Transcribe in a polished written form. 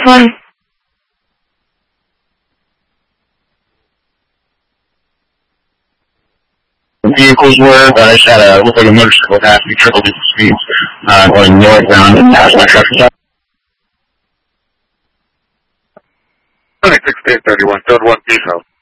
1. Vehicles were, but I just had a, looked like a motorcycle pass me triple digit speeds, going northbound and past my truck. 26 31, code 1 Diesel.